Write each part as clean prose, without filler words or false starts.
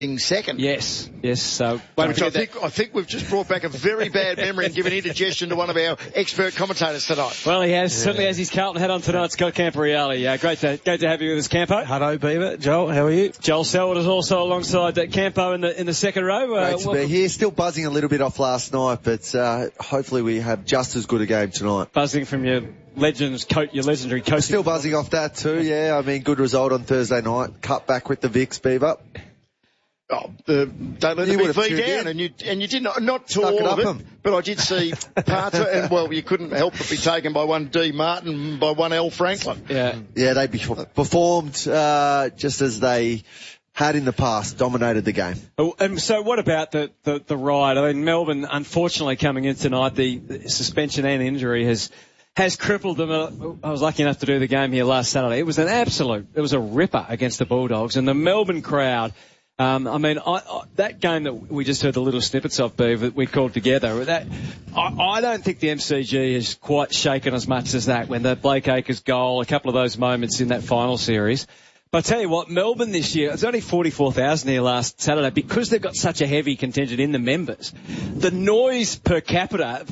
second. Yes. So, which I think we've just brought back a very bad memory and given indigestion to one of our expert commentators tonight. Well, he has certainly has his Carlton hat on tonight. Scott Camporeale. Great to have you with us, Campo. Hello, Beaver. Joel, how are you? Joel Selwood is also alongside Campo in the second row. Great to be here. Still buzzing a little bit off last night, but hopefully we have just as good a game tonight. Buzzing from your legendary coach. Still buzzing off that too, yeah. I mean, good result on Thursday night. Cut back with the Vicks, Beaver. Don't let the big V down, and you did not to all of it, but I did see parts of it, and well, you couldn't help but be taken by one D Martin, by one L Franklin. Yeah, they performed just as they had in the past, dominated the game. And so what about the ride? I mean, Melbourne, unfortunately, coming in tonight, the suspension and injury has crippled them. I was lucky enough to do the game here last Saturday. It was a ripper against the Bulldogs, and the Melbourne crowd. That game that we just heard the little snippets of, Beav, that we called together, I don't think the MCG has quite shaken as much as that when the Blake Acres goal, a couple of those moments in that final series. But I tell you what, Melbourne this year, it's only 44,000 here last Saturday because they've got such a heavy contingent in the members. The noise per capita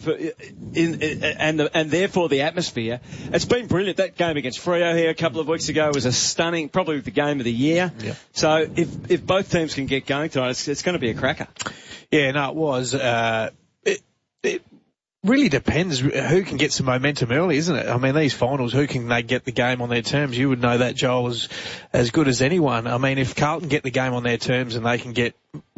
and therefore the atmosphere, it's been brilliant. That game against Freo here a couple of weeks ago was a stunning, probably the game of the year. Yeah. So if both teams can get going tonight, it's going to be a cracker. Yeah, no, it was. It really depends who can get some momentum early, isn't it? I mean, these finals, who can they get the game on their terms? You would know that, Joel, as good as anyone. I mean, if Carlton get the game on their terms and they can get,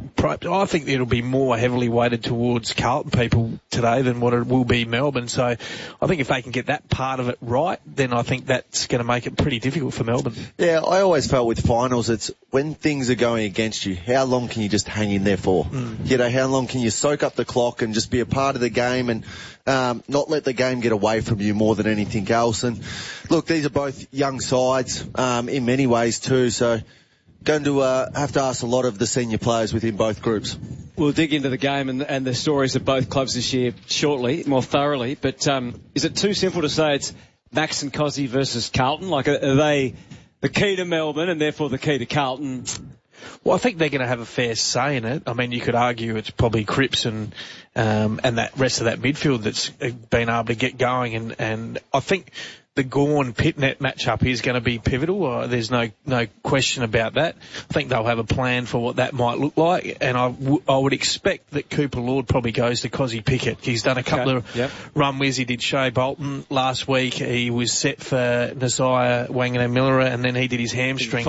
I think it'll be more heavily weighted towards Carlton people today than what it will be Melbourne. So I think if they can get that part of it right, then I think that's going to make it pretty difficult for Melbourne. Yeah, I always felt with finals, it's when things are going against you, how long can you just hang in there for? You know, how long can you soak up the clock and just be a part of the game and not let the game get away from you more than anything else? And look, these are both young sides in many ways too, so going to have to ask a lot of the senior players within both groups. We'll dig into the game and the stories of both clubs this year shortly, more thoroughly. But is it too simple to say it's Max and Cozzy versus Carlton? Like, are they the key to Melbourne and therefore the key to Carlton? Well, I think they're going to have a fair say in it. I mean, you could argue it's probably Cripps and that rest of that midfield that's been able to get going. And I think the Gawn-Pitnet matchup is going to be pivotal. There's no question about that. I think they'll have a plan for what that might look like, and I would expect that Cooper Lord probably goes to Cozzy Pickett. He's done a couple of run wins. He did Shea Bolton last week. He was set for Nasiah Wanganeen-Miller, and then he did his hamstring.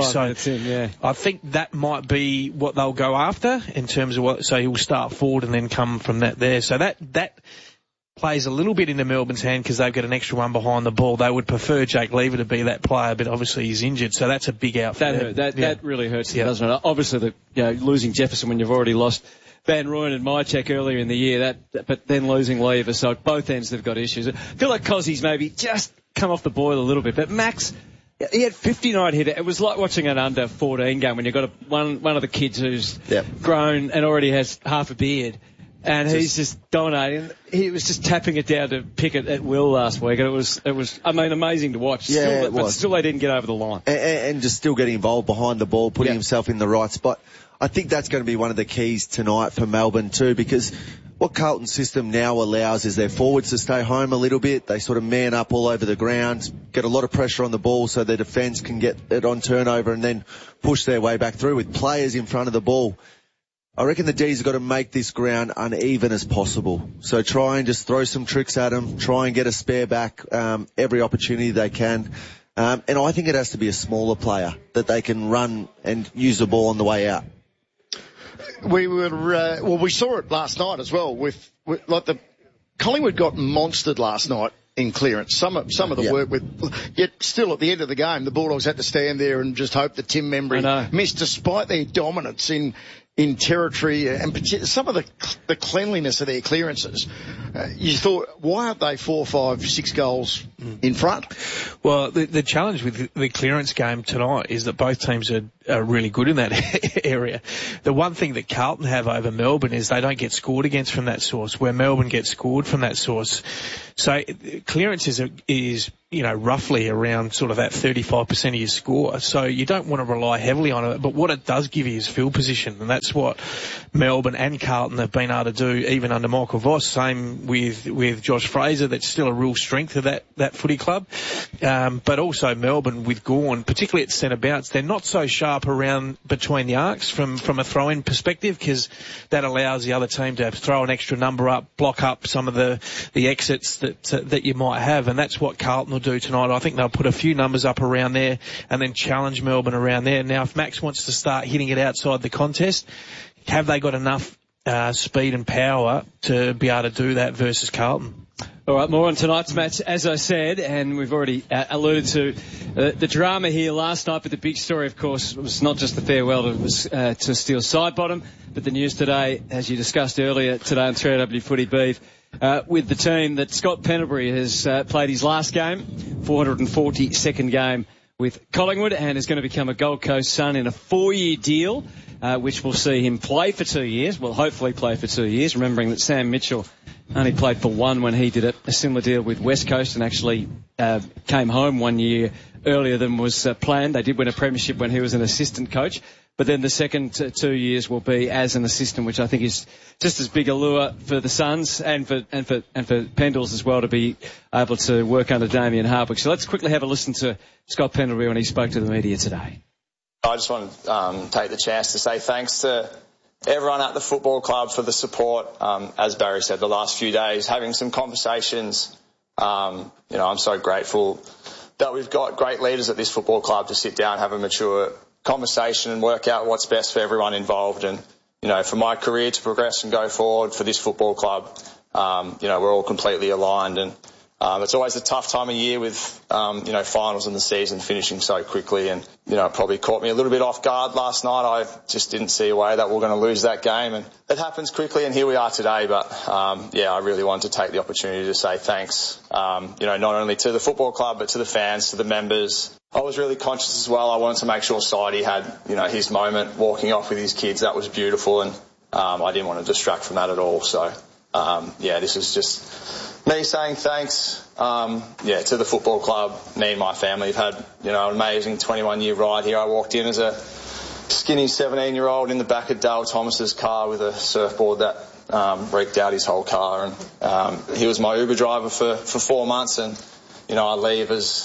I think that might be what they'll go after in terms of so he'll start forward and then come from that there. So that plays a little bit into Melbourne's hand because they've got an extra one behind the ball. They would prefer Jake Lever to be that player, but obviously he's injured, so that's a big out for them. That really hurts, doesn't it? Obviously, losing Jefferson when you've already lost Van Rooyen and Mychek earlier in the year, but then losing Lever, so at both ends they've got issues. I feel like Cozzy's maybe just come off the boil a little bit, but Max, he had 59 hit. It was like watching an under 14 game when you've got one of the kids who's grown and already has half a beard. And he's just dominating. He was just tapping it down to Pickett at will last week, and it was, amazing to watch. Yeah, but still they didn't get over the line. And just still getting involved behind the ball, putting himself in the right spot. I think that's going to be one of the keys tonight for Melbourne too, because what Carlton's system now allows is their forwards to stay home a little bit. They sort of man up all over the ground, get a lot of pressure on the ball so their defence can get it on turnover and then push their way back through with players in front of the ball. I reckon the D's have got to make this ground uneven as possible. So try and just throw some tricks at them, try and get a spare back every opportunity they can. And I think it has to be a smaller player that they can run and use the ball on the way out. We saw it last night as well with the Collingwood got monstered last night in clearance. Some of the work yet still at the end of the game, the Bulldogs had to stand there and just hope that Tim Membry missed despite their dominance in territory and some of the cleanliness of their clearances. You thought, why aren't they 4, 5, 6 goals in front. Well, the challenge with the clearance game tonight is that both teams are really good in that area. The one thing that Carlton have over Melbourne is they don't get scored against from that source, where Melbourne gets scored from that source. So clearance is roughly around sort of that 35% of your score. So you don't want to rely heavily on it, but what it does give you is field position, and that's what Melbourne and Carlton have been able to do even under Michael Voss. Same with Josh Fraser. That's still a real strength of that footy club. But also Melbourne with Gawn, particularly at centre bounce, they're not so sharp around between the arcs from a throw-in perspective, because that allows the other team to throw an extra number up, block up some of the exits that you might have, and that's what Carlton will do tonight. I think they'll put a few numbers up around there and then challenge Melbourne around there. Now, if Max wants to start hitting it outside the contest, have they got enough speed and power to be able to do that versus Carlton? All right, more on tonight's match, as I said, and we've already alluded to the drama here last night, but the big story, of course, was not just the farewell to Steele Sidebottom, but the news today, as you discussed earlier today on 3AW Footy Beef, with the team that Scott Pendlebury has played his last game, 442nd game with Collingwood, and is going to become a Gold Coast Sun in a 4-year deal, which will see him play for 2 years. Well, hopefully play for 2 years, remembering that Sam Mitchell only played for one when he did a similar deal with West Coast and actually came home 1 year earlier than was planned. They did win a premiership when he was an assistant coach. But then the second 2 years will be as an assistant, which I think is just as big a lure for the Suns and for Pendles as well, to be able to work under Damien Hardwick. So let's quickly have a listen to Scott Pendlebury when he spoke to the media today. I just want to take the chance to say thanks to everyone at the football club for the support. As Barry said, the last few days, having some conversations. I'm so grateful that we've got great leaders at this football club to sit down, have a mature conversation and work out what's best for everyone involved. And, for my career to progress and go forward for this football club, we're all completely aligned. And it's always a tough time of year with, finals in the season finishing so quickly. And, it probably caught me a little bit off guard last night. I just didn't see a way that we're going to lose that game. And it happens quickly, and here we are today. But, I really wanted to take the opportunity to say thanks, not only to the football club, but to the fans, to the members. I was really conscious as well. I wanted to make sure Sidey had, his moment walking off with his kids. That was beautiful, and I didn't want to distract from that at all. So, this is just me saying thanks, to the football club. Me and my family have had, an amazing 21-year ride here. I walked in as a skinny 17-year-old in the back of Dale Thomas's car with a surfboard that wreaked out his whole car, and he was my Uber driver for 4 months, and I leave as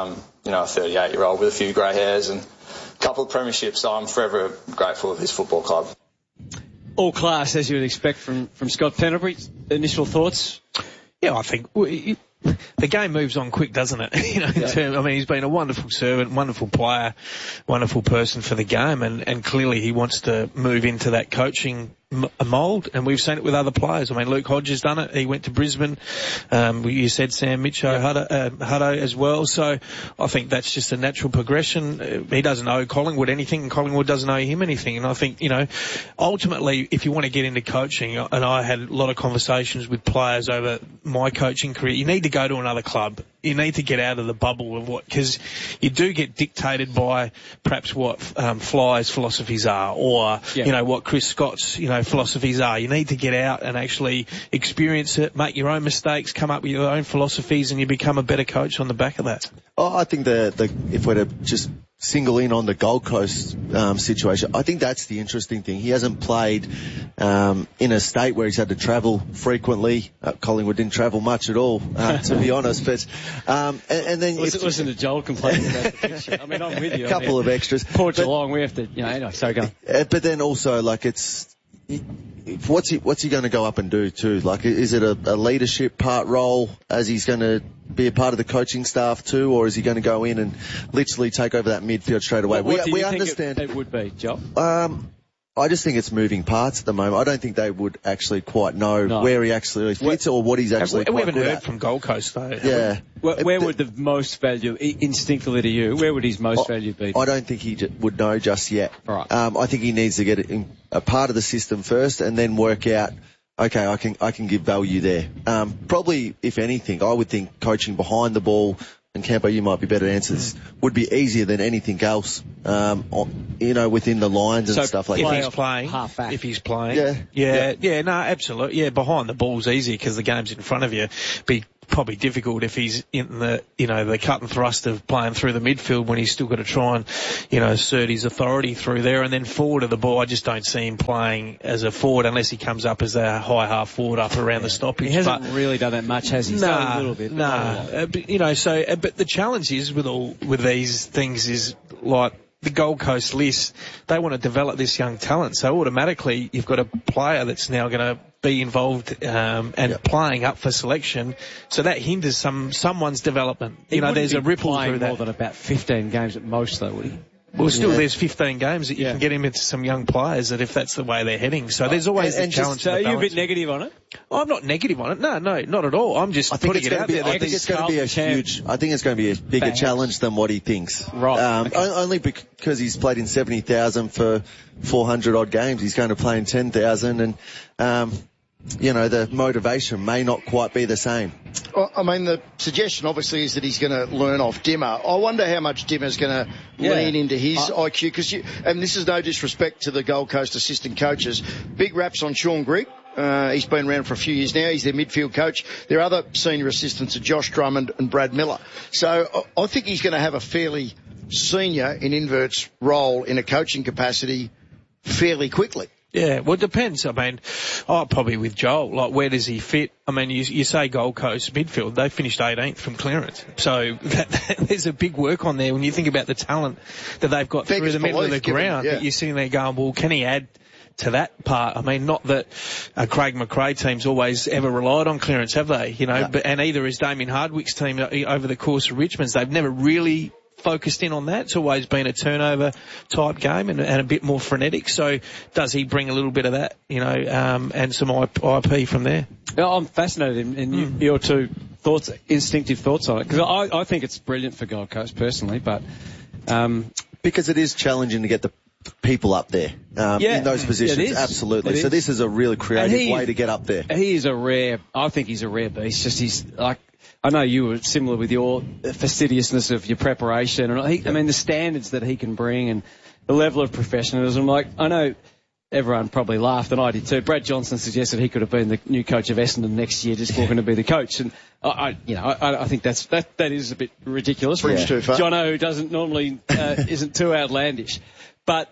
a 38-year-old with a few grey hairs and a couple of premierships. So I'm forever grateful of this football club. All class, as you would expect from Scott Pendlebury. Initial thoughts? Yeah, I think the game moves on quick, doesn't it? He's been a wonderful servant, wonderful player, wonderful person for the game, and clearly he wants to move into that coaching mould, and we've seen it with other players. Luke Hodges done it. He went to Brisbane. You said Sam Mitchell, Hutto as well. So I think that's just a natural progression. He doesn't owe Collingwood anything, and Collingwood doesn't owe him anything. And I think, ultimately, if you want to get into coaching, and I had a lot of conversations with players over my coaching career, you need to go to another club. You need to get out of the bubble of because you do get dictated by perhaps what Fly's philosophies are, or what Chris Scott's philosophies are. You need to get out and actually experience it, make your own mistakes, come up with your own philosophies, and you become a better coach on the back of that. Oh, I think if we're to just single in on the Gold Coast situation, I think that's the interesting thing. He hasn't played in a state where he's had to travel frequently. Collingwood didn't travel much at all, to be honest. But and then listen to Joel complaining about the picture. I'm with you. A couple of extras. Poor Geelong, we have to, anyway, sorry, go on. But then also, what's he going to go up and do too? Is it a leadership part role as he's going to be a part of the coaching staff too, or is he going to go in and literally take over that midfield straight away? What do you think it would be, Joel? I just think it's moving parts at the moment. I don't think they would actually quite know where he actually fits or what he's actually quite good at. We haven't heard from Gold Coast though. Yeah. Where would the most value, instinctively to you, where would his most value be? I don't think he would know just yet. Right. I think he needs to get a part of the system first and then work out okay, I can give value there. Probably, if anything, I would think coaching behind the ball, and Campo, you might be better to answer this, would be easier than anything else, within the lines and stuff like that. If he's playing. Yeah, no, absolutely. Yeah, behind the ball's easy because the game's in front of you. Be probably difficult if he's in the cut and thrust of playing through the midfield when he's still got to try and, assert his authority through there. And then forward of the ball, I just don't see him playing as a forward unless he comes up as a high half forward up around the stoppage. He hasn't really done that much, has he? He's done a little bit. But the challenge is with these things is like, the Gold Coast list, they want to develop this young talent. So automatically you've got a player that's now going to be involved and playing up for selection. So that hinders someone's development. There's a ripple through that. More than about 15 games at most, though, would he? Well, still, there's 15 games that you can get him into some young players that if that's the way they're heading. So there's always the challenge. So are you a bit negative on it? I'm not negative on it. No, not at all. I'm just putting it out there. I think it's going to be a bigger challenge than what he thinks. Right. Only because he's played in 70,000 for 400 odd games. He's going to play in 10,000 and, the motivation may not quite be the same. Well, I mean, the suggestion obviously is that he's going to learn off Dimmer. I wonder how much Dimmer's going to lean into his IQ, and this is no disrespect to the Gold Coast assistant coaches. Big raps on Sean Grigg. He's been around for a few years now. He's their midfield coach. Their other senior assistants are Josh Drummond and Brad Miller. So I think he's going to have a fairly senior, in inverts, role in a coaching capacity fairly quickly. Yeah, well, it depends. I mean, probably with Joel, like, where does he fit? I mean, you say Gold Coast midfield, they finished 18th from clearance. So there's a big work on there when you think about the talent that they've got through the middle of the ground. That you're sitting there going, well, can he add to that part? I mean, not that Craig McRae team's always ever relied on clearance, have they? And either is Damien Hardwick's team over the course of Richmond's. They've never really focused in on that. It's always been a turnover type game and a bit more frenetic. So does he bring a little bit of that, and some IP from there? I'm fascinated in your two thoughts, instinctive thoughts on it, because I think it's brilliant for Gold Coast personally, but because it is challenging to get the people up there in those positions. Absolutely. So this is a really creative way to get up there. I think he's a rare beast. Just he's like, I know you were similar with your fastidiousness of your preparation, and I mean the standards that he can bring and the level of professionalism. Like, I know everyone probably laughed, and I did too. Brad Johnson suggested he could have been the new coach of Essendon next year, just walking to be the coach, and I think that is a bit ridiculous. Too far. Jono, who doesn't normally isn't too outlandish, but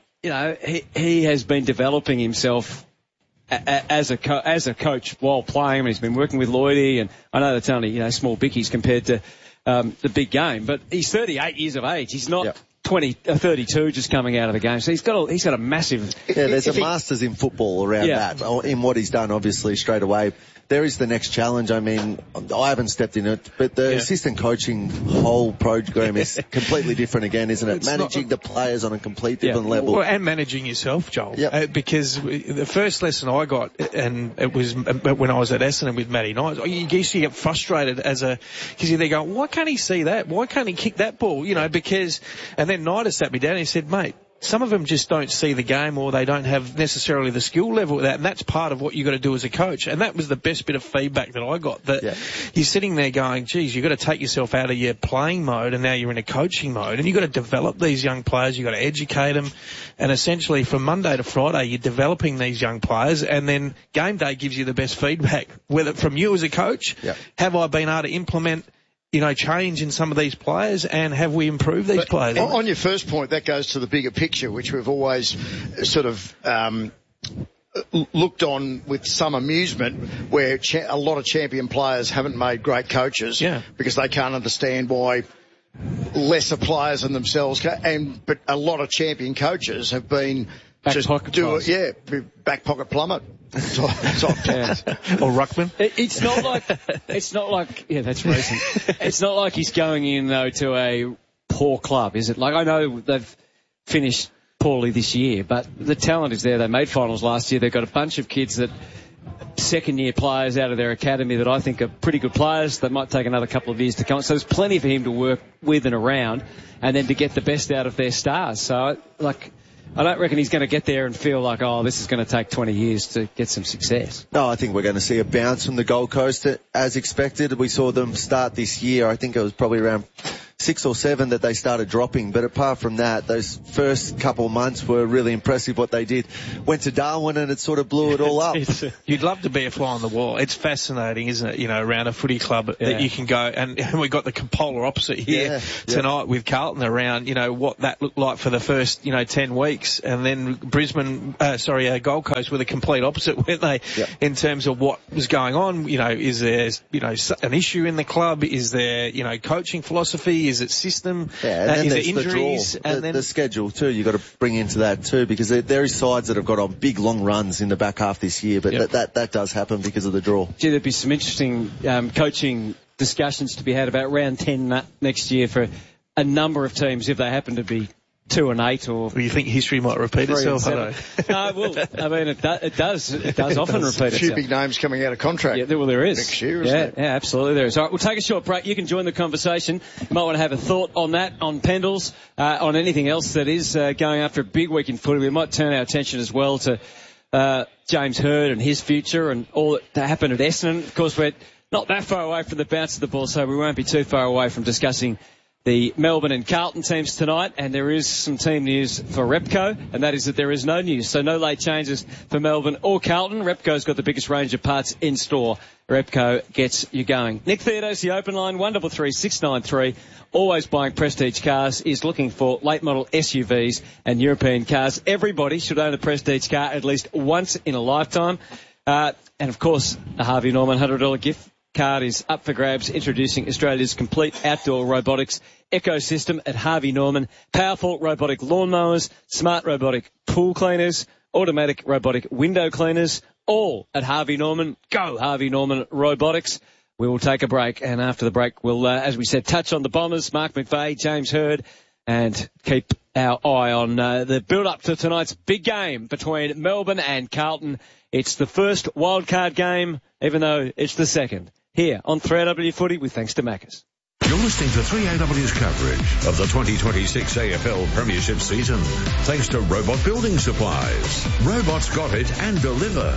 he has been developing himself as a coach while playing. I mean, he's been working with Lloydie, and I know that's only small bickies compared to the big game, but he's 38 years of age. He's not 32 just coming out of the game. So he's got a massive. Yeah, there's a masters in football around that. In what he's done, obviously straight away. There is the next challenge. I mean, I haven't stepped in it, but the assistant coaching whole program is completely different again, isn't it? Managing the players on a complete different level. Well, and managing yourself, Joel. Because the first lesson I got, and it was when I was at Essendon with Matty Knight, you used to get frustrated because you're there going, why can't he see that? Why can't he kick that ball? Because, and then Knight sat me down and he said, mate, some of them just don't see the game, or they don't have necessarily the skill level of that, and that's part of what you've got to do as a coach. And that was the best bit of feedback that I got, that you're sitting there going, geez, you've got to take yourself out of your playing mode, and now you're in a coaching mode, and you've got to develop these young players, you've got to educate them, and essentially from Monday to Friday you're developing these young players, and then game day gives you the best feedback, whether from you as a coach, have I been able to implement change in some of these players, and have we improved these players? On your first point, that goes to the bigger picture, which we've always sort of looked on with some amusement, where a lot of champion players haven't made great coaches because they can't understand why lesser players than themselves but a lot of champion coaches have been back pocket plumber. Or Ruckman. It's not like that's recent. It's not like he's going in though to a poor club, is it? Like, I know they've finished poorly this year, but the talent is there. They made finals last year. They've got a bunch of kids second year players out of their academy that I think are pretty good players. They might take another couple of years to come. So there's plenty for him to work with and around, and then to get the best out of their stars. So I don't reckon he's going to get there and feel like, oh, this is going to take 20 years to get some success. No, I think we're going to see a bounce from the Gold Coast as expected. We saw them start this year. I think it was probably around 6 or 7 that they started dropping. But apart from that, those first couple of months were really impressive what they did. Went to Darwin and it sort of blew it all up. You'd love to be a fly on the wall. It's fascinating, isn't it? You know, around a footy club that you can go, and we got the polar opposite here tonight with Carlton around, you know, what that looked like for the first, 10 weeks. And then Gold Coast were the complete opposite, weren't they? Yep. In terms of what was going on, is there, an issue in the club? Is there, coaching philosophy? Is it system? Yeah, and is then it injuries? The draw, and then the schedule too. You've got to bring into that too, because there is sides that have got on big long runs in the back half this year, but that does happen because of the draw. Gee, there'd be some interesting coaching discussions to be had about round 10 next year for a number of teams if they happen to be 2-8 or... Well, you think history might repeat itself? It does often repeat itself. A few big names coming out of contract. Yeah, there is. Next year, isn't it? Yeah, absolutely there is. All right, we'll take a short break. You can join the conversation. You might want to have a thought on that, on Pendles, on anything else that is going after a big week in footy. We might turn our attention as well to James Hird and his future and all that happened at Essendon. Of course, we're not that far away from the bounce of the ball, so we won't be too far away from discussing the Melbourne and Carlton teams tonight, and there is some team news for Repco, and that is that there is no news. So no late changes for Melbourne or Carlton. Repco's got the biggest range of parts in store. Repco gets you going. Nick Theodos, the open line, 133 693. Always buying Prestige cars, is looking for late model SUVs and European cars. Everybody should own a Prestige car at least once in a lifetime. And of course, the Harvey Norman $100 gift card is up for grabs, introducing Australia's complete outdoor robotics ecosystem at Harvey Norman. Powerful robotic lawnmowers, smart robotic pool cleaners, automatic robotic window cleaners, all at Harvey Norman. Go Harvey Norman Robotics. We will take a break, and after the break we'll, as we said, touch on the Bombers, Mark McVeigh, James Hird, and keep our eye on the build-up to tonight's big game between Melbourne and Carlton. It's the first wildcard game, even though it's the second. Here on 3AW Footy with thanks to Macca's. You're listening to 3AW's coverage of the 2026 AFL Premiership season. Thanks to Robot Building Supplies. Robots got it and deliver.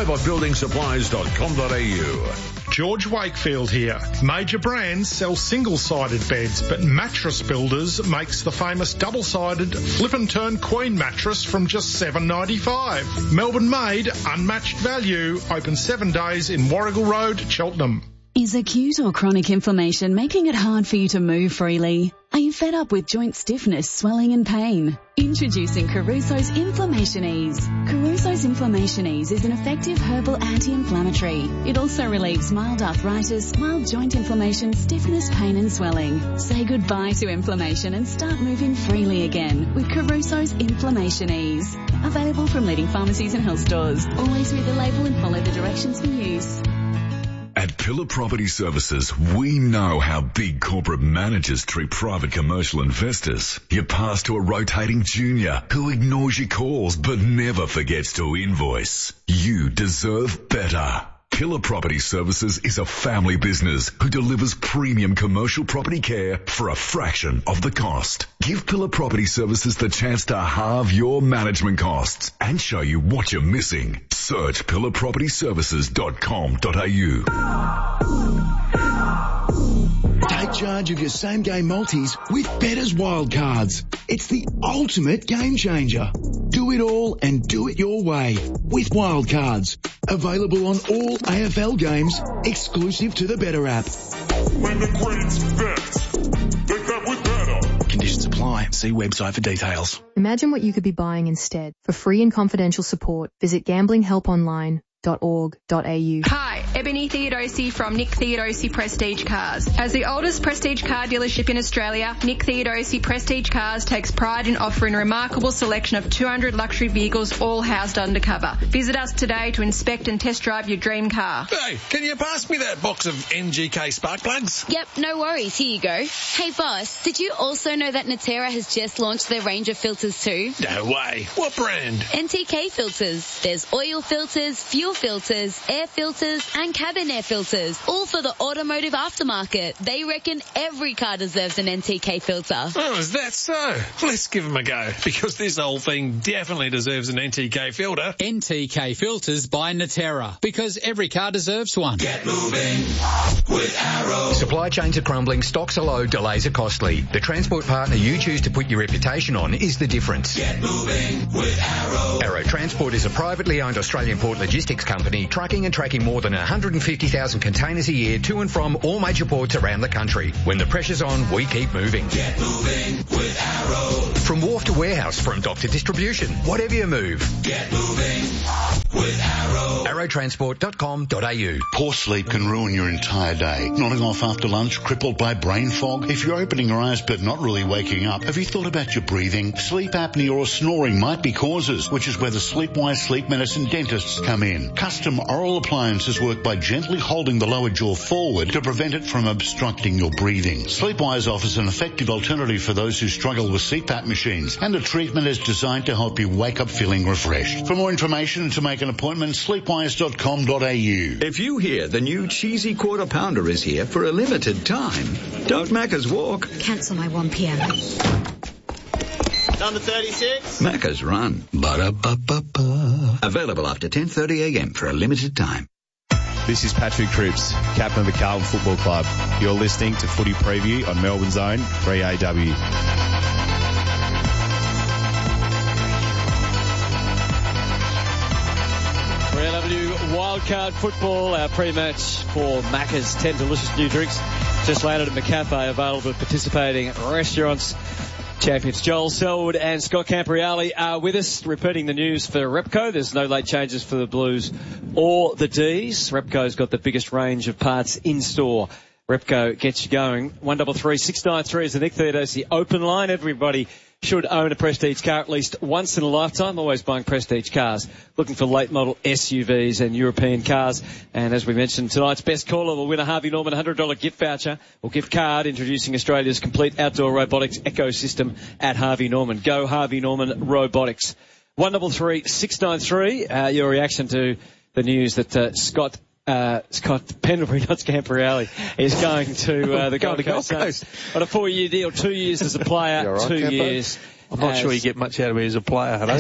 robotbuildingsupplies.com.au. George Wakefield here. Major brands sell single-sided beds, but Mattress Builders makes the famous double-sided flip and turn queen mattress from just $7.95. Melbourne made, unmatched value. Open 7 days in Warrigal Road, Cheltenham. Is acute or chronic inflammation making it hard for you to move freely? Are you fed up with joint stiffness, swelling and pain? Introducing Caruso's Inflammation Ease. Caruso's Inflammation Ease is an effective herbal anti-inflammatory. It also relieves mild arthritis, mild joint inflammation, stiffness, pain and swelling. Say goodbye to inflammation and start moving freely again with Caruso's Inflammation Ease. Available from leading pharmacies and health stores. Always read the label and follow the directions for use. At Pillar Property Services, we know how big corporate managers treat private commercial investors. You pass to a rotating junior who ignores your calls but never forgets to invoice. You deserve better. Pillar Property Services is a family business who delivers premium commercial property care for a fraction of the cost. Give Pillar Property Services the chance to halve your management costs and show you what you're missing. Search pillarpropertyservices.com.au. Take charge of your same-game multis with Bettor's Wildcards. It's the ultimate game changer. Do it all and do it your way with Wildcards. Available on all AFL games, exclusive to the Bettor app. When the greats bet, they bet with Bettor. Conditions apply. See website for details. Imagine what you could be buying instead. For free and confidential support, visit gamblinghelponline.org.au. Hi, Ebony Theodosi from Nick Theodosi Prestige Cars. As the oldest Prestige car dealership in Australia, Nick Theodosi Prestige Cars takes pride in offering a remarkable selection of 200 luxury vehicles, all housed under cover. Visit us today to inspect and test drive your dream car. Hey, can you pass me that box of NGK spark plugs? Yep, no worries. Here you go. Hey, boss, did you also know that Natera has just launched their range of filters too? No way. What brand? NTK filters. There's oil filters, fuel filters, air filters, and and cabin air filters, all for the automotive aftermarket. They reckon every car deserves an NTK filter. Oh, is that so? Let's give them a go, because this whole thing definitely deserves an NTK filter. NTK filters by Natera, because every car deserves one. Get moving with Arrow. Supply chains are crumbling, stocks are low, delays are costly. The transport partner you choose to put your reputation on is the difference. Get moving with Arrow. Arrow Transport is a privately owned Australian port logistics company trucking and tracking more than 150,000 containers a year to and from all major ports around the country. When the pressure's on, we keep moving. Get moving with Arrow. From wharf to warehouse, from dock to distribution, whatever you move. Get moving with Arrow. Arrowtransport.com.au. Poor sleep can ruin your entire day. Nodding off after lunch, crippled by brain fog. If you're opening your eyes but not really waking up, have you thought about your breathing? Sleep apnea or snoring might be causes, which is where the Sleepwise Sleep Medicine dentists come in. Custom oral appliances work by gently holding the lower jaw forward to prevent it from obstructing your breathing. Sleepwise offers an effective alternative for those who struggle with CPAP machines, and the treatment is designed to help you wake up feeling refreshed. For more information and to make an appointment, sleepwise.com.au. If you hear the new cheesy quarter pounder is here for a limited time, don't Macca's walk. Cancel my 1 p.m. Number 36. Macca's run. Ba-da-ba-ba-ba. Available after 10:30 a.m. for a limited time. This is Patrick Cripps, captain of the Carlton Football Club. You're listening to Footy Preview on Melbourne's own 3AW. 3AW Wildcard Football, our pre-match for Macca's 10 delicious new drinks just landed at McCafe, available at participating restaurants. Champions Joel Selwood and Scott Campriali are with us, repeating the news for Repco. There's no late changes for the Blues or the D's. Repco's got the biggest range of parts in store. Repco gets you going. 133 693 is the Nick Theodosy open line. Everybody should own a Prestige car at least once in a lifetime. Always buying Prestige cars. Looking for late model SUVs and European cars. And as we mentioned, tonight's best caller will win a Harvey Norman $100 gift voucher or gift card, introducing Australia's complete outdoor robotics ecosystem at Harvey Norman. Go Harvey Norman Robotics. 133 693. Your reaction to the news that Scott Pendlebury, not Scamperelli, is going to the Gold Coast on a 4-year deal, 2 years as a player, right, 2 years. I'm not sure you get much out of me as a player, but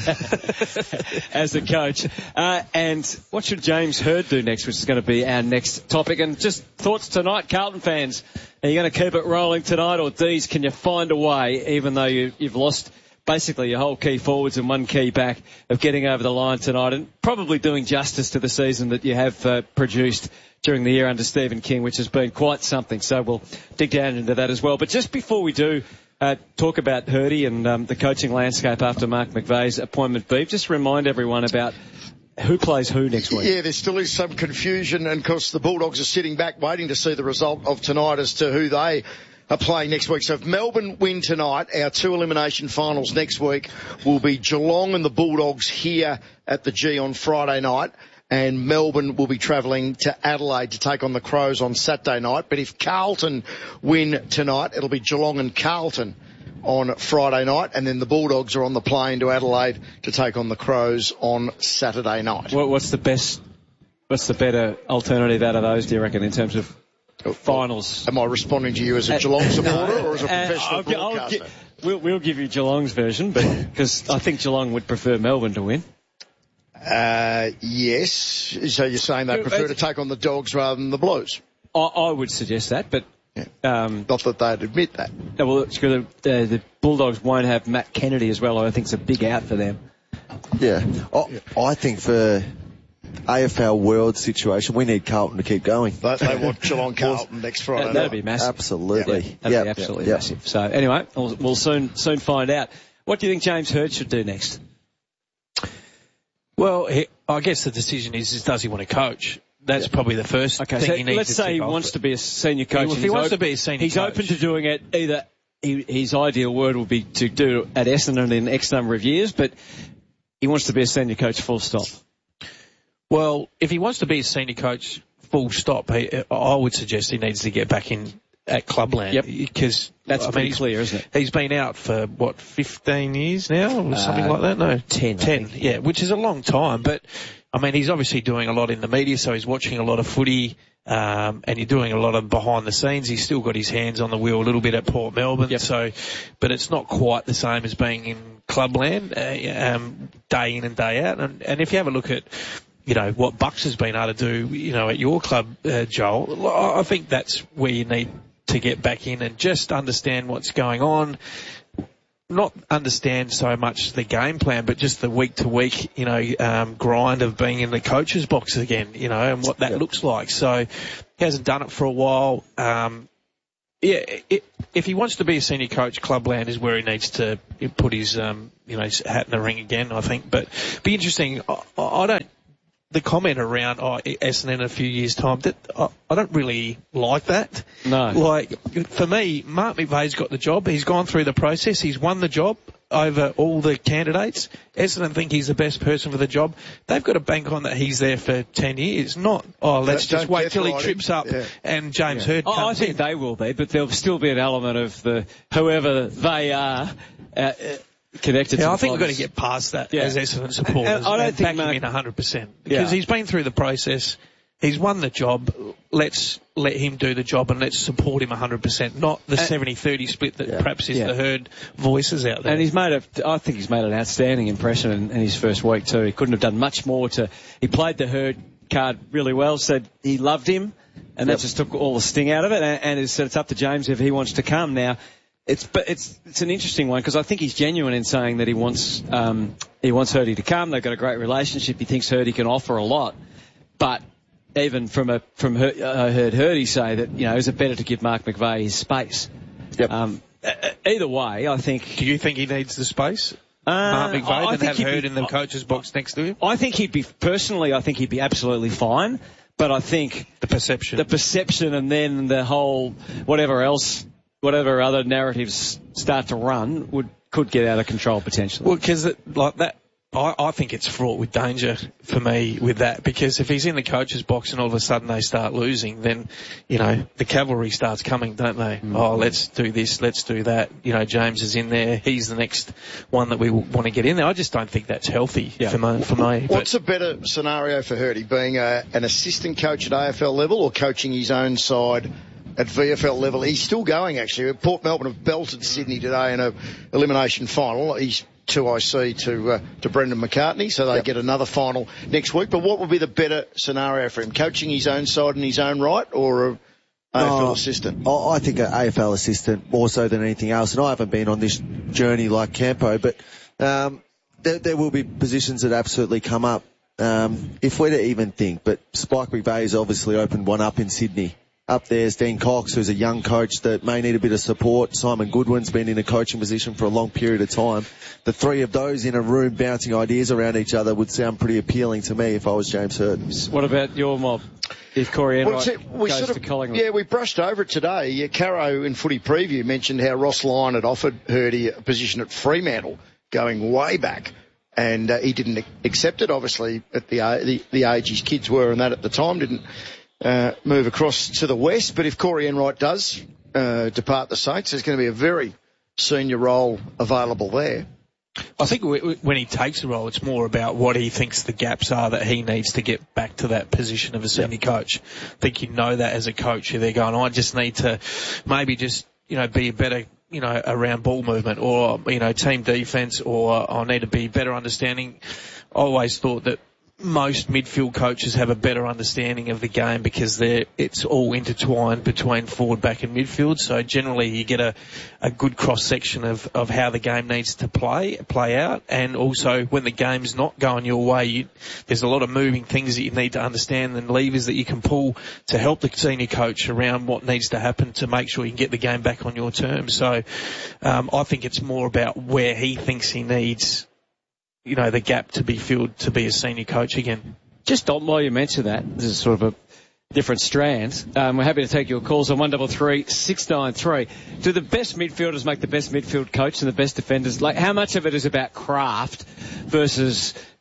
as a coach. And what should James Hird do next, which is going to be our next topic. And just thoughts tonight, Carlton fans. Are you going to keep it rolling tonight, or D's, can you find a way, even though you've lost basically your whole key forwards and one key back, of getting over the line tonight and probably doing justice to the season that you have produced during the year under Stephen King, which has been quite something. So we'll dig down into that as well. But just before we do talk about Hirdy and the coaching landscape after Mark McVeigh's appointment, Beef, just remind everyone about who plays who next week. Yeah, there still is some confusion, and of course the Bulldogs are sitting back waiting to see the result of tonight as to who they are playing next week. So if Melbourne win tonight, our 2 elimination finals next week will be Geelong and the Bulldogs here at the G on Friday night, and Melbourne will be travelling to Adelaide to take on the Crows on Saturday night. But if Carlton win tonight, it'll be Geelong and Carlton on Friday night, and then the Bulldogs are on the plane to Adelaide to take on the Crows on Saturday night. What's the better alternative out of those, do you reckon, in terms of finals? Am I responding to you as a Geelong supporter or as a professional broadcaster? We'll give you Geelong's version, but because I think Geelong would prefer Melbourne to win. Yes. So you're saying they prefer to take on the Dogs rather than the Blues? I would suggest that, but not that they'd admit that. Well, the Bulldogs won't have Matt Kennedy as well. I think it's a big out for them. Yeah. I think for AFL World situation, we need Carlton to keep going. They want Geelong Carlton next Friday. That'd be massive. Absolutely. That'd be absolutely massive. So anyway, we'll soon find out. What do you think James Hird should do next? Well, I guess the decision is does he want to coach? That's probably the first thing he needs to tick off. Let's say he wants to be a senior coach. Well, if he wants to be a senior coach, he's open to doing it. Either his ideal word would be to do it at Essendon in X number of years, but he wants to be a senior coach full stop. Well, if he wants to be a senior coach full stop, I would suggest he needs to get back in at Clubland. Yep. Because that's pretty clear, isn't it? He's been out for 15 years now, or something like that. No, 10. Yeah, which is a long time. But I mean, he's obviously doing a lot in the media, so he's watching a lot of footy. And you're doing a lot of behind the scenes. He's still got his hands on the wheel a little bit at Port Melbourne. Yep. So, but it's not quite the same as being in Clubland, day in and day out. And if you have a look at, what Bucks has been able to do, at your club, Joel, I think that's where you need to get back in and just understand what's going on. Not understand so much the game plan, but just the week to week, grind of being in the coach's box again, and what that looks like. So he hasn't done it for a while. If he wants to be a senior coach, Clubland is where he needs to put his, hat in the ring again, I think. But be interesting. The comment around Essendon in a few years' time, I don't really like that. No. Like, for me, Mark McVeigh's got the job. He's gone through the process. He's won the job over all the candidates. Essendon think he's the best person for the job. They've got to bank on that he's there for 10 years, not, let's just wait till he trips up and James Hird comes in. I think they will be, but there'll still be an element of whoever they are, connected to I think we've got to get past that as Essendon supporters. I don't think back him in 100%. Because he's been through the process. He's won the job. Let's let him do the job and let's support him 100%, not the 70-30 split that perhaps is the Herd voices out there. And I think he's made an outstanding impression in his first week too. He couldn't have done much more he played the Herd card really well, said he loved him, and that just took all the sting out of it, and he said it's up to James if he wants to come now. It's an interesting one because I think he's genuine in saying that he wants Hurdy to come. They've got a great relationship. He thinks Hurdy can offer a lot, but even from Hurdy say that is it better to give Mark McVeigh his space? Yep. Either way, I think. Do you think he needs the space? Mark McVeigh and have Hurd in the coach's box next to him? I think he'd be absolutely fine, but I think the perception, and then the whole whatever other narratives start to run could get out of control potentially. Well, because I think it's fraught with danger for me with that, because if he's in the coach's box and all of a sudden they start losing, then, the cavalry starts coming, don't they? Oh, let's do this, let's do that. James is in there. He's the next one that we want to get in there. I just don't think that's healthy for me. What's a better scenario for Hurdy, being an assistant coach at AFL level or coaching his own side at VFL level? He's still going, actually. Port Melbourne have belted Sydney today in an elimination final. He's 2IC to Brendan McCartney, so they get another final next week. But what would be the better scenario for him? Coaching his own side in his own right, or an AFL assistant? I think an AFL assistant more so than anything else. And I haven't been on this journey like Campo, but there will be positions that absolutely come up. If we're to even think, but Spike McVeigh's obviously opened one up in Sydney. Up there's Dean Cox, who's a young coach that may need a bit of support. Simon Goodwin's been in a coaching position for a long period of time. The three of those in a room bouncing ideas around each other would sound pretty appealing to me if I was James Hurd. What about your mob? If Corey Enright goes to Collingwood? Yeah, we brushed over it today. Caro in Footy Preview mentioned how Ross Lyon had offered Hurdy a position at Fremantle going way back. And he didn't accept it, obviously, at the age his kids were, and that at the time didn't move across to the west. But if Corey Enright does depart the Saints, there's going to be a very senior role available there. I think when he takes the role, it's more about what he thinks the gaps are that he needs to get back to that position of a senior coach. I think you know that as a coach. They're going, I just need to maybe just, be a better, around ball movement or, team defence, or I need to be better understanding. I always thought that most midfield coaches have a better understanding of the game because it's all intertwined between forward, back and midfield. So generally you get a good cross section of how the game needs to play out. And also when the game's not going your way, there's a lot of moving things that you need to understand and levers that you can pull to help the senior coach around what needs to happen to make sure you can get the game back on your terms. So, I think it's more about where he thinks he needs the gap to be filled to be a senior coach again. Just while you mention that, this is sort of a different strand. We're happy to take your calls on 133 693. Do the best midfielders make the best midfield coach and the best defenders? Like, how much of it is about craft versus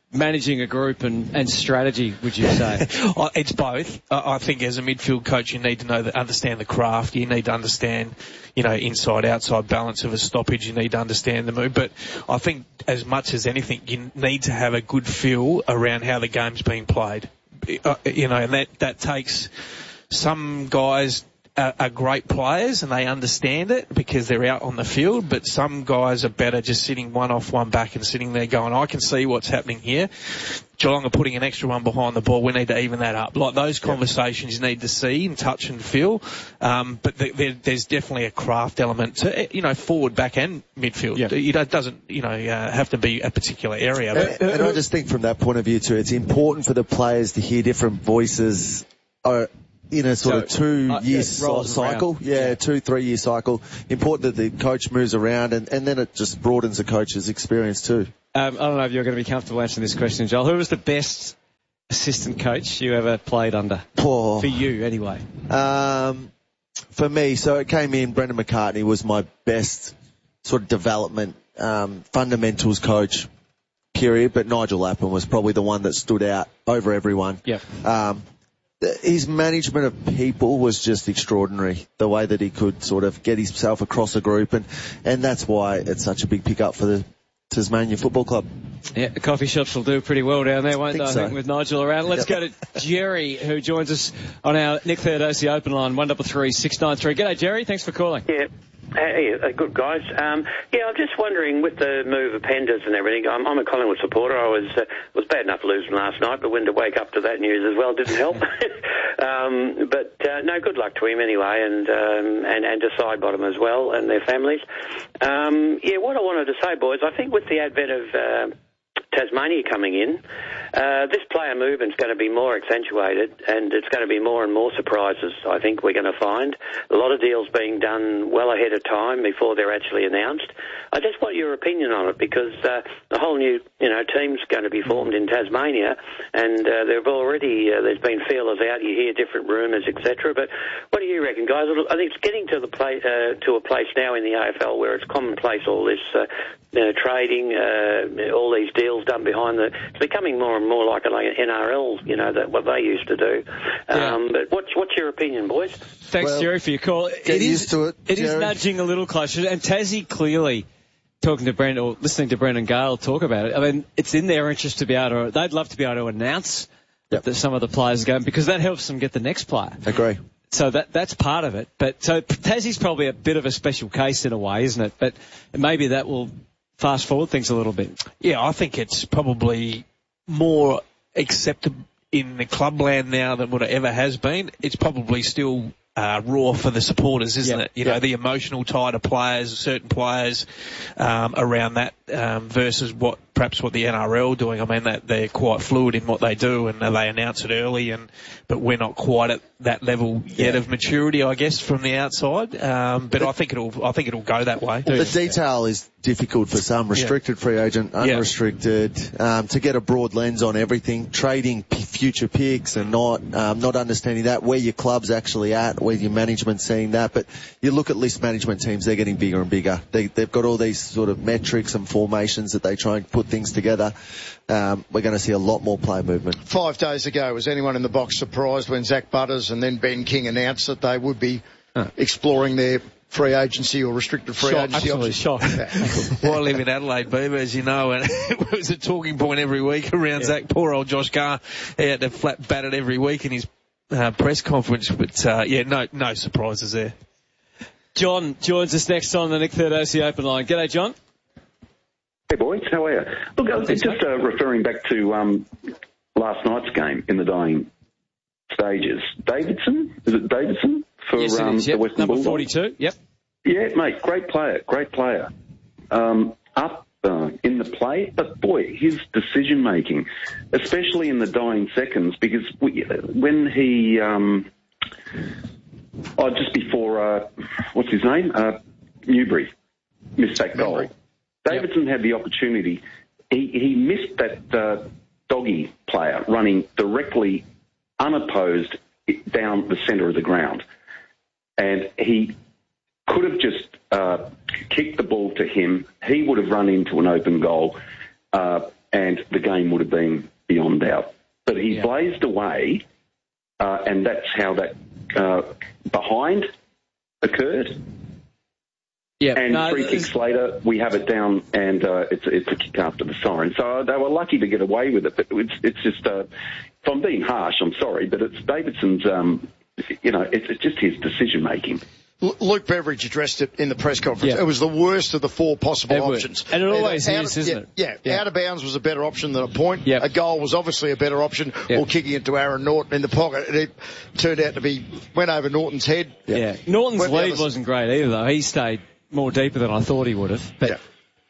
managing a group and strategy, would you say? It's both. I think as a midfield coach, you need to understand the craft. You need to understand, inside, outside balance of a stoppage. You need to understand the move. But I think as much as anything, you need to have a good feel around how the game's being played. And that takes some guys are great players and they understand it because they're out on the field, but some guys are better just sitting one off, one back and sitting there going, I can see what's happening here. Geelong are putting an extra one behind the ball. We need to even that up. Like those conversations you need to see and touch and feel. But there's definitely a craft element to, forward, back and midfield. Yeah. It doesn't, have to be a particular area. And I just think from that point of view too, it's important for the players to hear different voices in a sort of 2 year cycle. Yeah, 2-3 year cycle. Important that the coach moves around and then it just broadens the coach's experience too. I don't know if you're going to be comfortable answering this question, Joel. Who was the best assistant coach you ever played under? For you, anyway. For me, so it came in, Brendan McCartney was my best sort of development, fundamentals coach, period, but Nigel Lappin was probably the one that stood out over everyone. Yeah. His management of people was just extraordinary, the way that he could sort of get himself across a group, and that's why it's such a big pickup for the Tasmania Football Club. Yeah, the coffee shops will do pretty well down there, won't they? I think with Nigel around. Let's go to Jerry, who joins us on our Nick Theodosi open line, 133 693. G'day, Jerry. Thanks for calling. Yeah. Hey, good guys. I'm just wondering with the move of Penders and everything. I'm a Collingwood supporter. I was bad enough losing last night, but when to wake up to that news as well didn't help. No, good luck to him anyway, and to Sidebottom as well and their families. What I wanted to say, boys, I think with the advent of Tasmania coming in, this player movement's going to be more accentuated, and it's going to be more and more surprises. I think we're going to find a lot of deals being done well ahead of time before they're actually announced. I just want your opinion on it because the whole new team's going to be formed in Tasmania, and there's been feelers out. You hear different rumours, etc. But what do you reckon, guys? I think it's getting to a place now in the AFL where it's commonplace, all this trading, all these deals done behind it's becoming more and more like an NRL, what they used to do. But what's your opinion, boys? Thanks, Jerry, for your call. Get used to it. It is nudging a little closer, and Tassie clearly talking to Brendan or listening to Brendan Gale talk about it. I mean, it's in their interest to be able to. They'd love to be able to announce that some of the players are going because that helps them get the next player. Agree. So that's part of it. But so Tassie's probably a bit of a special case in a way, isn't it? But maybe that will fast forward things a little bit. Yeah, I think it's probably more accepted in the clubland now than what it ever has been. It's probably still raw for the supporters, isn't it? The emotional tie to players, certain players around that versus what the NRL doing. I mean, that they're quite fluid in what they do and they announce it early, but we're not quite at that level yet of maturity, I guess, from the outside. But I think it'll go that way. The detail is difficult for some. Restricted free agent, unrestricted, to get a broad lens on everything, trading future picks and not understanding that, where your club's actually at, where your management's seeing that. But you look at list management teams, they're getting bigger and bigger. They've got all these sort of metrics and formations that they try and put things together. We're going to see a lot more play movement. 5 days ago, was anyone in the box surprised when Zach Butters and then Ben King announced that they would be exploring their free agency or restricted free agency? Absolutely shocked. Well, I live in Adelaide, Beaver, as you know, and it was a talking point every week around Zach. Poor old Josh Carr, he had to flat bat it every week in his press conference, but no surprises there. John joins us next on the Nick Theodosi open line. G'day, John. Hey, boys. How are you? Look, just referring back to last night's game in the dying stages. Davidson? Is it Davidson? For yes, it is, the Western number Bulldogs? 42, yep. Yeah, mate, great player. Up in the play, but boy, his decision-making, especially in the dying seconds, because when he... just before, what's his name? Newbury missed that goal. Davidson had the opportunity. He missed that doggy player running directly unopposed down the centre of the ground. And he could have just kicked the ball to him. He would have run into an open goal. and the game would have been beyond doubt. But he blazed away, and that's how that behind occurred. Yeah, and 3 kicks later, we have it down, and it's a kick after the siren. So they were lucky to get away with it. But it's just, if I'm being harsh, I'm sorry, but it's Davidson's, it's just his decision making. Luke Beveridge addressed it in the press conference. It was the worst of the 4 possible options. And it always is, isn't it? Out of bounds was a better option than a point. A goal was obviously a better option, or kicking it to Aaron Norton in the pocket. And it turned out to be, went over Norton's head. Norton's lead wasn't great either, though. He stayed more deeper than I thought he would have. But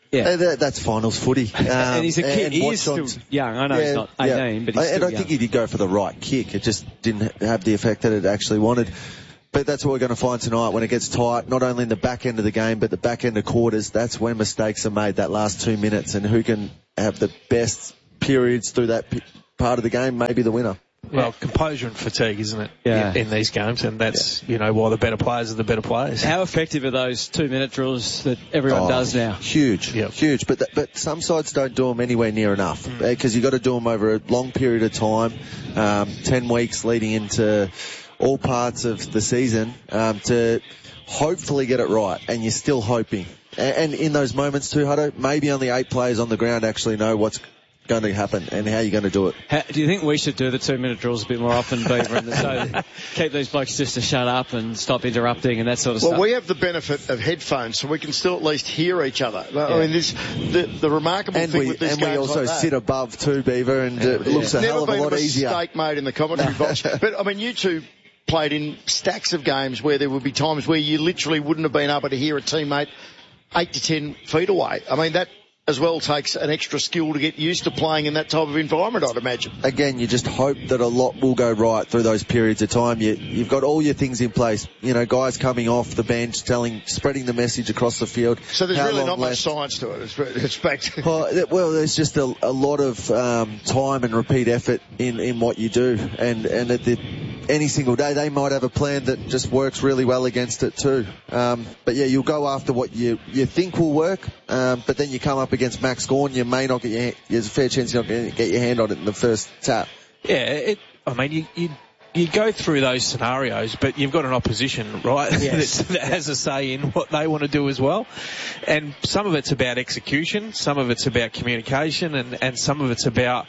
that's finals footy. And he's a kid. He is still young. I know he's not 18, but he's still young. I think he did go for the right kick. It just didn't have the effect that it actually wanted. But that's what we're going to find tonight when it gets tight, not only in the back end of the game, but the back end of quarters. That's when mistakes are made, that last 2 minutes, and who can have the best periods through that part of the game may be the winner. Well, composure and fatigue, isn't it, in these games, and that's, why the better players are the better players. How effective are those 2-minute drills that everyone does now? Huge. But some sides don't do them anywhere near enough, because you've got to do them over a long period of time, 10 weeks leading into all parts of the season, to hopefully get it right, and you're still hoping. And in those moments too, Hutto, maybe only 8 players on the ground actually know what's going to happen and how you're going to do it. Do you think we should do the 2-minute drills a bit more often, Beaver, and so keep these blokes just to shut up and stop interrupting and that sort of stuff? Well, we have the benefit of headphones, so we can still at least hear each other. I mean, the remarkable thing with this game, and we also sit above too, Beaver, and it looks a hell of a lot easier. Never been a mistake made in the commentary box. But I mean, you two played in stacks of games where there would be times where you literally wouldn't have been able to hear a teammate 8 to 10 feet away. I mean, that as well takes an extra skill to get used to playing in that type of environment, I'd imagine. Again, you just hope that a lot will go right through those periods of time. You've got all your things in place. Guys coming off the bench, spreading the message across the field. So there's really not much science to it. It's back. Well, there's just a lot of time and repeat effort in what you do, and at any single day they might have a plan that just works really well against it too. But you'll go after what you think will work, but then you come up against Max Gawn, you may not get there's a fair chance you're not going to get your hand on it in the first tap. Yeah, you go through those scenarios, but you've got an opposition, right, that has a say in what they want to do as well. And some of it's about execution, some of it's about communication, and some of it's about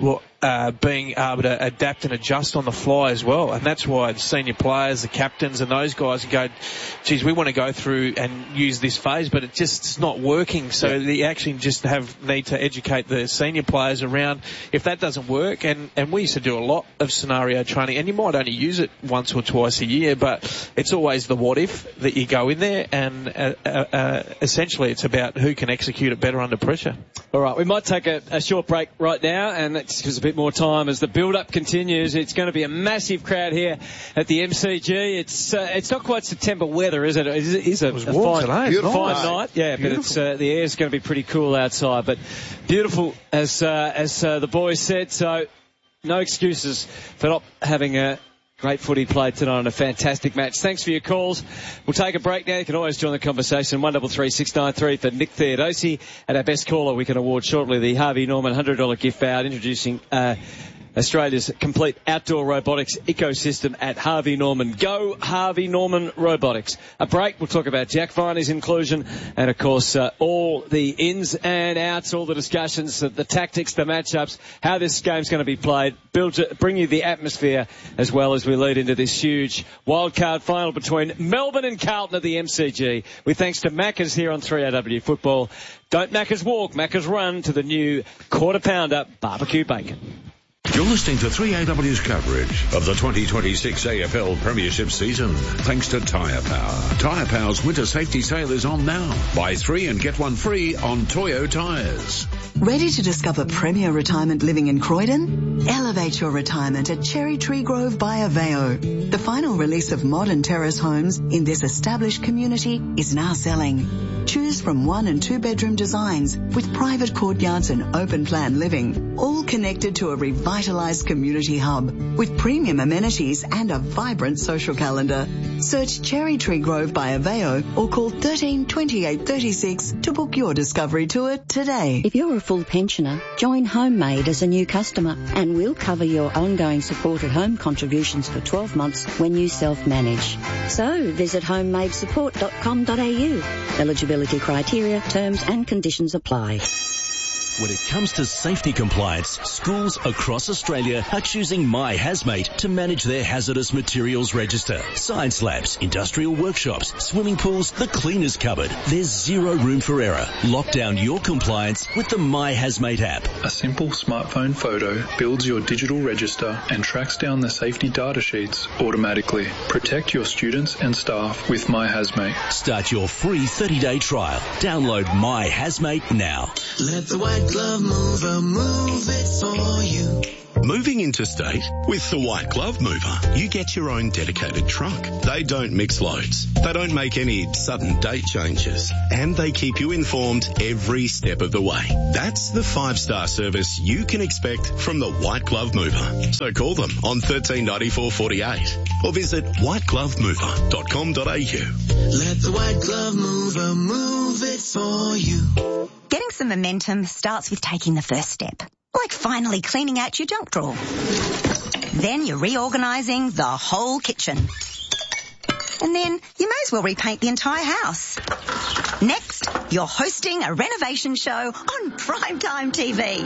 being able to adapt and adjust on the fly as well. And that's why the senior players, the captains and those guys go, geez, we want to go through and use this phase, but it's not working. So they actually just need to educate the senior players around if that doesn't work. And we used to do a lot of scenario training, and you might only use it once or twice a year, but it's always the what if that you go in there, and essentially it's about who can execute it better under pressure. All right, we might take a short break right now, and that's because a bit more time as the build-up continues. It's going to be a massive crowd here at the MCG. It's not quite September weather, is it? It is a fine night. Yeah, beautiful. But the air's going to be pretty cool outside. But beautiful, as the boys said. So no excuses for not having a great footy played tonight and a fantastic match. Thanks for your calls. We'll take a break now. You can always join the conversation. 133693 for Nick Theodosi. And our best caller we can award shortly the Harvey Norman $100 gift voucher, introducing Australia's complete outdoor robotics ecosystem at Harvey Norman. Go Harvey Norman Robotics. A break. We'll talk about Jack Viney's inclusion and, of course, all the ins and outs, all the discussions, the tactics, the matchups, how this game's going to be played, bring you the atmosphere as well as we lead into this huge wildcard final between Melbourne and Carlton at the MCG. With thanks to Macca's here on 3AW Football. Don't Macca's walk, Macca's run to the new quarter pounder barbecue bacon. You're listening to 3AW's coverage of the 2026 AFL Premiership season, thanks to Tyre Power. Tyre Power's winter safety sale is on now. Buy 3 and get 1 free on Toyo tyres. Ready to discover premier retirement living in Croydon? Elevate your retirement at Cherry Tree Grove by Aveo. The final release of modern terrace homes in this established community is now selling. Choose from 1 and 2 bedroom designs with private courtyards and open plan living, all connected to a revitalized community hub with premium amenities and a vibrant social calendar. Search Cherry Tree Grove by Aveo or call 13 28 36 to book your discovery tour today. If you're a full pensioner, join HomeMade as a new customer and we'll cover your ongoing supported home contributions for 12 months when you self-manage. So visit homemadesupport.com.au. Eligibility criteria, terms and conditions apply. When it comes to safety compliance, schools across Australia are choosing My Hazmate to manage their hazardous materials register. Science labs, industrial workshops, swimming pools, the cleaners cupboard. There's zero room for error. Lock down your compliance with the My Hazmate app. A simple smartphone photo builds your digital register and tracks down the safety data sheets automatically. Protect your students and staff with My Hazmate. Start your free 30-day trial. Download My Hazmate now. Let the White Glove Mover move it for you. Moving interstate? With the White Glove Mover, you get your own dedicated truck. They don't mix loads. They don't make any sudden date changes. And they keep you informed every step of the way. That's the 5-star service you can expect from the White Glove Mover. So call them on 139448 or visit whiteglovemover.com.au. Let the White Glove Mover move it for you. Getting some momentum starts with taking the first step. Like finally cleaning out your junk drawer. Then you're reorganising the whole kitchen. And then you may as well repaint the entire house. Next, you're hosting a renovation show on primetime TV.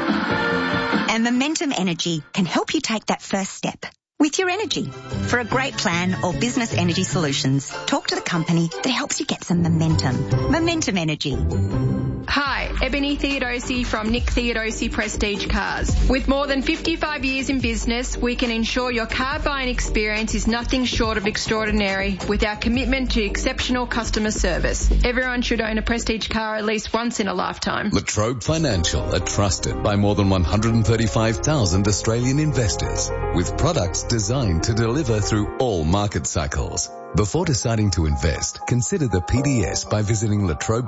And Momentum Energy can help you take that first step with your energy. For a great plan or business energy solutions, talk to the company that helps you get some momentum. Momentum Energy. Hi, Ebony Theodosi from Nick Theodosi Prestige Cars. With more than 55 years in business, we can ensure your car buying experience is nothing short of extraordinary with our commitment to exceptional customer service. Everyone should own a Prestige car at least once in a lifetime. Latrobe Financial are trusted by more than 135,000 Australian investors with products designed to deliver through all market cycles. Before deciding to invest, consider the PDS by visiting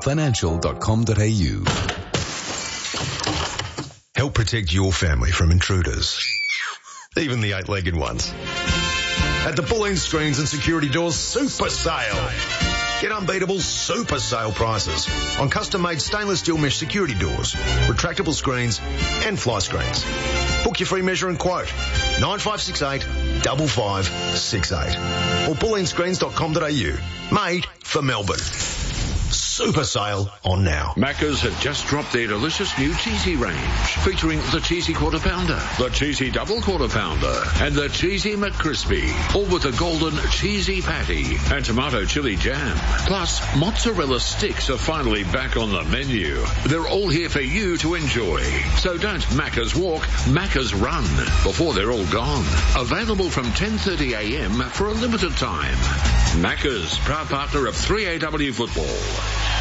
latrobefinancial.com.au. Help protect your family from intruders, even the 8-legged ones. At the Bulleen Screens and Security Doors Super Sale. Get unbeatable super sale prices on custom-made stainless steel mesh security doors, retractable screens and fly screens. Book your free measure and quote 9568 5568 or bulleenscreens.com.au. Made for Melbourne. Super sale on now. Macca's have just dropped their delicious new cheesy range, featuring the cheesy quarter pounder, the cheesy double quarter pounder, and the cheesy McCrispy, all with a golden cheesy patty and tomato chili jam. Plus, mozzarella sticks are finally back on the menu. They're all here for you to enjoy. So don't Macca's walk, Macca's run before they're all gone. Available from 10:30 a.m. for a limited time. Macca's, proud partner of 3AW Football.